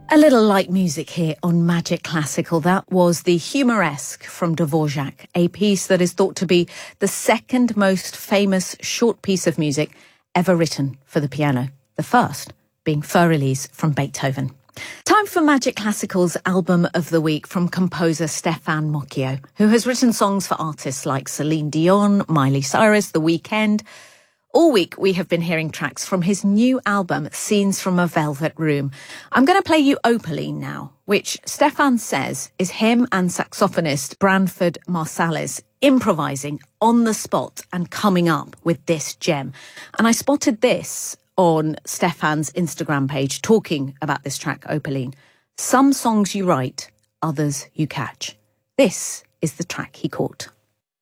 A little light music here on Magic Classical. That was the Humoresque from Dvorak, a piece that is thought to be the second most famous short piece of music ever written for the piano, the first being Für Elise from Beethoven. Time for Magic Classical's Album of the Week from composer Stéphane Mocchio, who has written songs for artists like Celine Dion, Miley Cyrus, The Weeknd. All week, we have been hearing tracks from his new album, Scenes from a Velvet Room. I'm going to play you Opaline now, which Stéphane says is him and saxophonist Branford Marsalis improvising on the spot and coming up with this gem. And I spotted this on Stéphane's Instagram page talking about this track, Opaline. Some songs you write, others you catch. This is the track he caught.